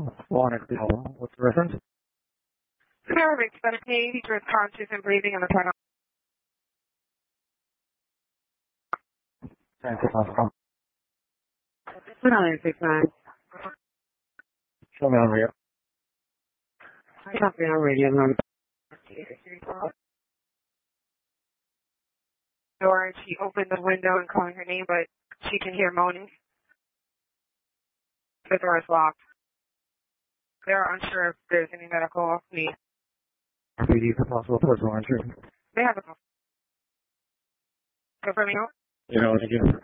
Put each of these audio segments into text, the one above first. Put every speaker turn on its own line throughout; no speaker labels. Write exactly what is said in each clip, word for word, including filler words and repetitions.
Wanted to know what's the reference?
Paramedics that are paid with conscious and breathing on the tunnel.
Thanks for calling.
nine six nine.
Show me on radio.
Copy on radio number. Door and she opened the window and calling her name, but she can hear moaning. The door is locked. They're unsure if there's any medical need.
R P D for possible personal injury.
They have a call. Confirming out?
You know, again.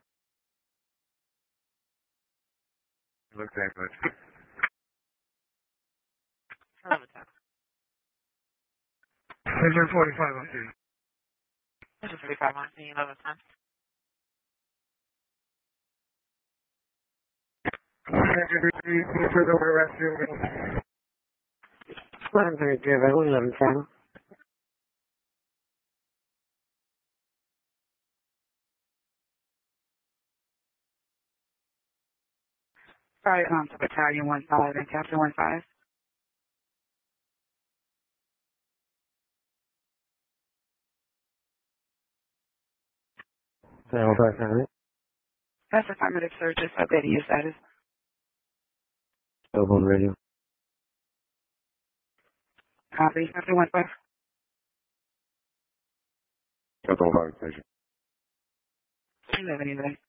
Looks that much.
Vision forty-five on scene.
Vision forty-five on scene, eleven ten.
For the rescue.
eleven thirty, eleven ten. Sorry, come to battalion one five and captain one five.
Channel five, right?
That's affirmative, sir. Just updating your status.
Still on radio.
Copy, captain one five.
Captain five station.
eleven eleven.